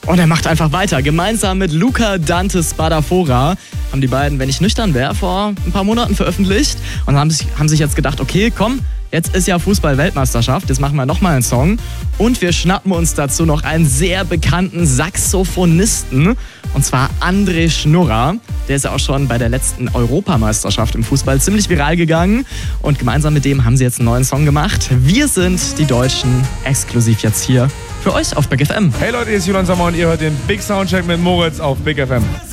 Und er macht einfach weiter. Gemeinsam mit Luca Dante Spadafora haben die beiden, wenn ich nüchtern wäre, vor ein paar Monaten veröffentlicht. Und haben sich jetzt gedacht, okay, komm, jetzt ist ja Fußball-Weltmeisterschaft, jetzt machen wir nochmal einen Song. Und wir schnappen uns dazu noch einen sehr bekannten Saxophonisten. Und zwar André Schnurrer. Der ist ja auch schon bei der letzten Europameisterschaft im Fußball ziemlich viral gegangen. Und gemeinsam mit dem haben sie jetzt einen neuen Song gemacht. Wir sind die Deutschen, exklusiv jetzt hier für euch auf Big FM. Hey Leute, hier ist Julian Sommer und ihr hört den Big Soundcheck mit Moritz auf Big FM.